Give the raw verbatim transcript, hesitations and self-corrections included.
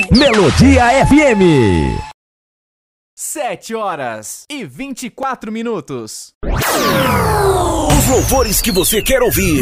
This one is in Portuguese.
Melodia F M. Sete horas e vinte e quatro minutos. Os louvores que você quer ouvir